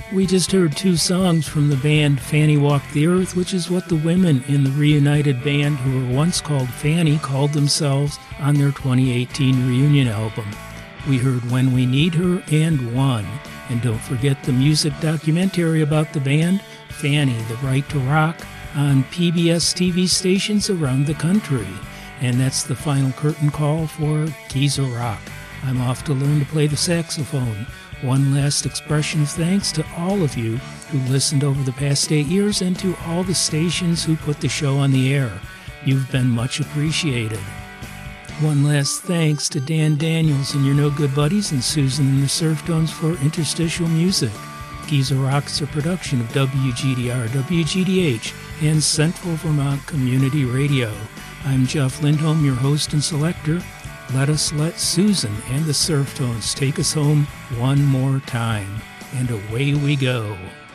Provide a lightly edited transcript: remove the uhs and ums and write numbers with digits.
We just heard two songs from the band Fanny Walked the Earth, which is what the women in the reunited band who were once called Fanny called themselves on their 2018 reunion album. We heard When We Need Her and One. And don't forget the music documentary about the band, Fanny, The Right to Rock, on PBS TV stations around the country. And that's the final curtain call for Keys of Rock. I'm off to learn to play the saxophone. One last expression of thanks to all of you who listened over the past 8 years and to all the stations who put the show on the air. You've been much appreciated. One last thanks to Dan Daniels and your No Good Buddies and Susan and the Surftones for interstitial music. Keys of Rock is a production of WGDR, WGDH, and Central Vermont Community Radio. I'm Jeff Lindholm, your host and selector. Let Susan and the Surftones take us home one more time. And away we go.